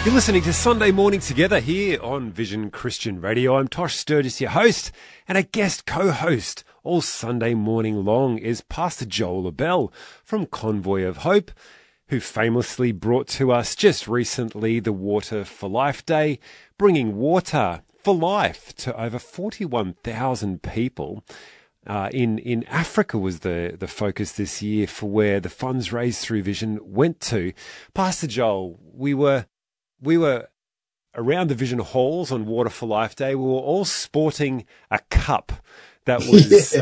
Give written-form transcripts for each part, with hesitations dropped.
You're listening to Sunday Morning Together here on Vision Christian Radio. I'm Tosh Sturgis, your host, and a guest co-host all Sunday morning long is Pastor Joel Abell from Convoy of Hope, who famously brought to us just recently the Water for Life Day, bringing water for life to over 41,000 people. In Africa was the focus this year for where the funds raised through Vision went to. Pastor Joel, we were around the Vision halls on Water for Life Day. We were all sporting a cup that was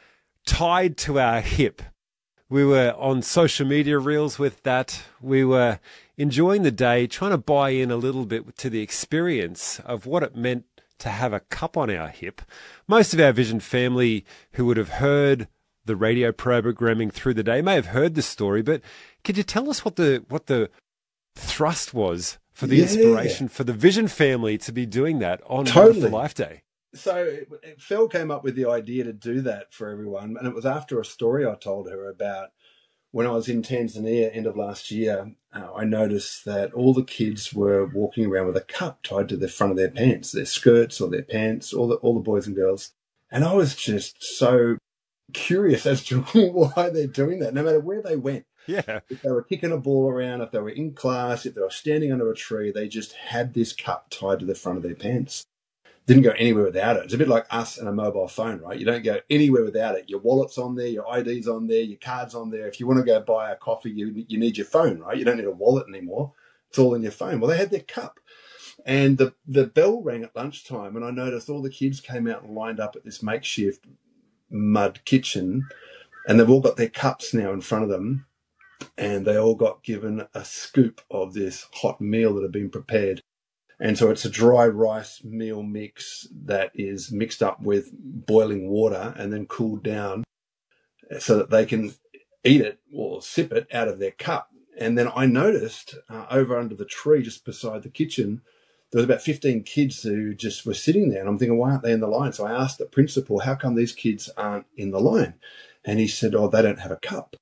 tied to our hip. We were on social media reels with that. We were enjoying the day, trying to buy in a little bit to the experience of what it meant to have a cup on our hip. Most of our Vision family who would have heard the radio programming through the day may have heard the story, but could you tell us what the thrust was for the inspiration for the Vision family to be doing that on Water for Life Day? So Phil came up with the idea to do that for everyone, and it was after a story I told her about when I was in Tanzania end of last year. I noticed that all the kids were walking around with a cup tied to the front of their pants, their skirts or their pants, all the boys and girls. And I was just so curious as to why they're doing that, no matter where they went. Yeah. If they were kicking a ball around, if they were in class, if they were standing under a tree, they just had this cup tied to the front of their pants. Didn't go anywhere without it. It's a bit like us and a mobile phone, right? You don't go anywhere without it. Your wallet's on there, your ID's on there, your card's on there. If you want to go buy a coffee, you need your phone, right? You don't need a wallet anymore. It's all in your phone. Well, they had their cup. And the bell rang at lunchtime, and I noticed all the kids came out and lined up at this makeshift mud kitchen, and they've all got their cups now in front of them, and they all got given a scoop of this hot meal that had been prepared. And so it's a dry rice meal mix that is mixed up with boiling water and then cooled down so that they can eat it or sip it out of their cup. And then I noticed over under the tree just beside the kitchen, there was about 15 kids who just were sitting there. And I'm thinking, why aren't they in the line? So I asked the principal, how come these kids aren't in the line? And he said, oh, they don't have a cup.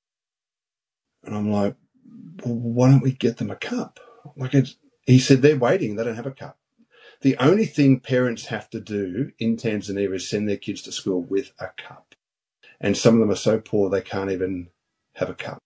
And I'm like, well, why don't we get them a cup? He said, they're waiting. They don't have a cup. The only thing parents have to do in Tanzania is send their kids to school with a cup. And some of them are so poor they can't even have a cup.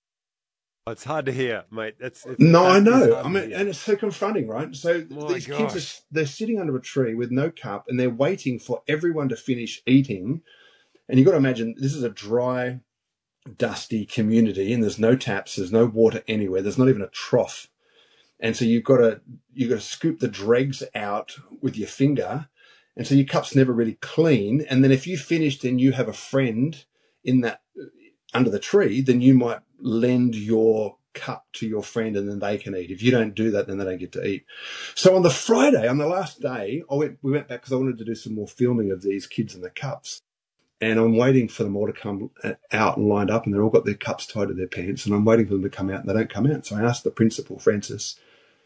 It's hard to hear, mate. I know. I mean, and it's so confronting, right? So these kids, they're sitting under a tree with no cup, and they're waiting for everyone to finish eating. And you've got to imagine this is a dry, dusty community, and there's no taps, there's no water anywhere, there's not even a trough. And so you've got to scoop the dregs out with your finger, and so your cup's never really clean. And then if you finished and you have a friend in that under the tree, then you might lend your cup to your friend, and then they can eat. If you don't do that, then they don't get to eat. So on the Friday, on the last day, we went back because I wanted to do some more filming of these kids and the cups. And I'm waiting for them all to come out and lined up, and they've all got their cups tied to their pants, and I'm waiting for them to come out, and they don't come out. So I asked the principal, Francis,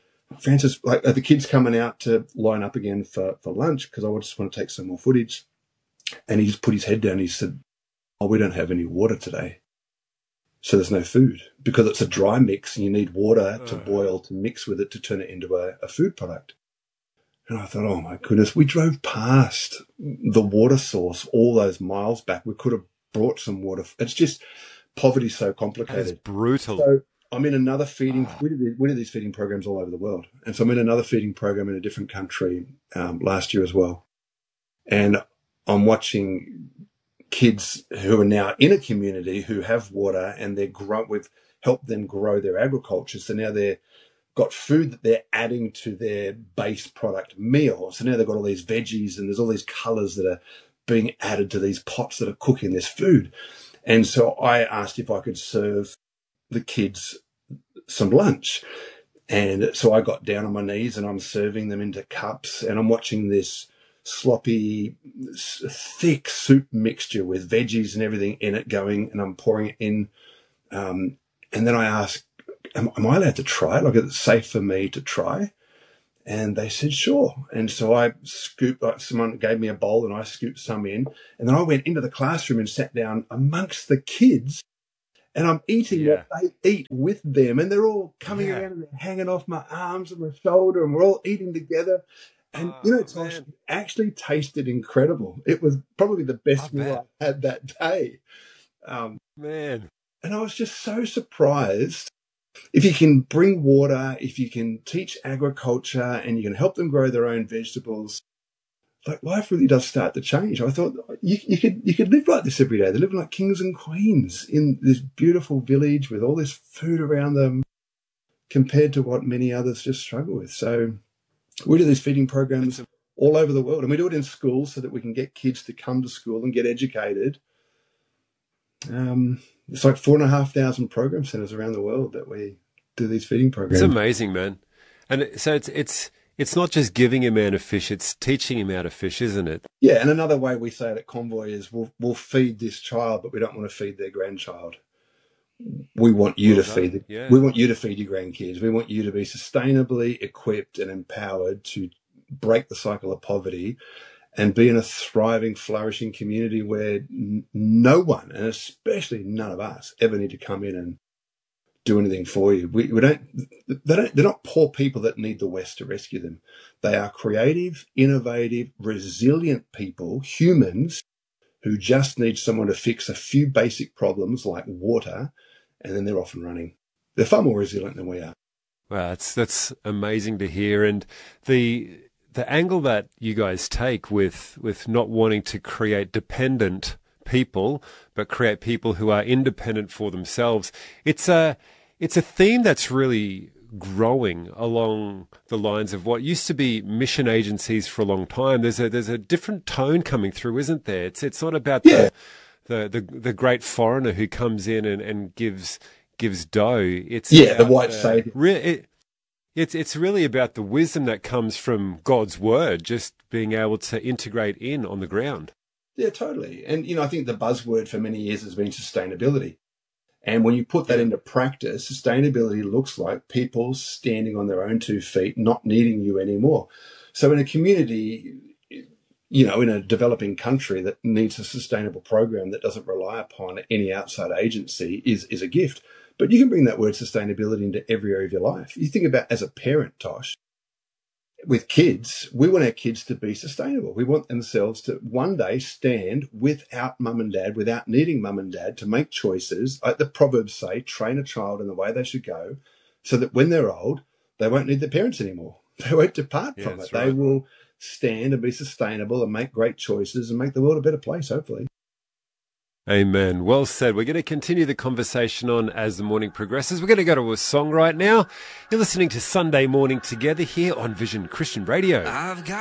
like, are the kids coming out to line up again for lunch? Because I just want to take some more footage. And he just put his head down. He said, oh, we don't have any water today. So there's no food because it's a dry mix, and you need water to boil to mix with it to turn it into a food product. And I thought, oh my goodness, we drove past the water source all those miles back. We could have brought some water. It's just, poverty's so complicated. It's brutal. So I'm in another feeding, we did these feeding programs all over the world. And so I'm in another feeding program in a different country last year as well. And I'm watching kids who are now in a community who have water, and we've helped them grow their agriculture. So now they've got food that they're adding to their base product meal. So now they've got all these veggies, and there's all these colors that are being added to these pots that are cooking this food. And so I asked if I could serve the kids some lunch. And so I got down on my knees, and I'm serving them into cups, and I'm watching this sloppy, thick soup mixture with veggies and everything in it going, and I'm pouring it in. And then I asked, am I allowed to try it? Like, is it safe for me to try? And they said, sure. And so I scooped, like, someone gave me a bowl, and I scooped some in. And then I went into the classroom and sat down amongst the kids. And I'm eating Yeah. what they eat with them. And they're all coming Yeah. around and they're hanging off my arms and my shoulder, and we're all eating together. And, Tosh, Man, it actually tasted incredible. It was probably the I best meal bet. I had that day. Um, Man. and I was just so surprised. If you can bring water, if you can teach agriculture and you can help them grow their own vegetables, like life really does start to change. I thought you could live like this every day. They're living like kings and queens in this beautiful village with all this food around them compared to what many others just struggle with. So we do these feeding programs all over the world, and we do it in schools so that we can get kids to come to school and get educated. It's like 4,500 program centers around the world that we do these feeding programs. It's amazing, man. And so it's not just giving a man a fish, it's teaching him how to fish, isn't it? Yeah, and another way we say it at Convoy is we'll feed this child, but we don't want to feed their grandchild. We want you to feed we want you to feed your grandkids. We want you to be sustainably equipped and empowered to break the cycle of poverty and be in a thriving, flourishing community where no one, and especially none of us, ever need to come in and do anything for you. They're not poor people that need the West to rescue them. They are creative, innovative, resilient people, humans, who just need someone to fix a few basic problems like water, and then they're off and running. They're far more resilient than we are. Wow, that's amazing to hear. And the angle that you guys take with not wanting to create dependent people, but create people who are independent for themselves, it's a theme that's really growing along the lines of what used to be mission agencies for a long time. There's a different tone coming through, isn't there? It's not about the great foreigner who comes in and gives dough. It's the white savior. It's really about the wisdom that comes from God's word, just being able to integrate in on the ground. Yeah, totally. And, I think the buzzword for many years has been sustainability. And when you put that into practice, sustainability looks like people standing on their own 2 feet, not needing you anymore. So in a community, in a developing country that needs a sustainable program that doesn't rely upon any outside agency is a gift. But you can bring that word sustainability into every area of your life. You think about as a parent, Tosh, with kids, we want our kids to be sustainable. We want themselves to one day stand without mum and dad, without needing mum and dad to make choices. Like the Proverbs say, train a child in the way they should go so that when they're old, they won't need their parents anymore. They won't depart from it. Right. They will stand and be sustainable and make great choices and make the world a better place, hopefully. Amen. Well said. We're going to continue the conversation on as the morning progresses. We're going to go to a song right now. You're listening to Sunday Morning Together here on Vision Christian Radio.